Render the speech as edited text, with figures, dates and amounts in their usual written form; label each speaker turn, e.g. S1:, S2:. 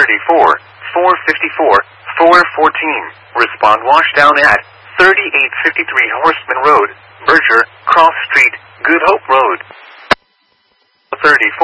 S1: 34, 454, 414. Respond washdown at 3853 Horseman Road, Berger, Cross Street, Good Hope Road. 34.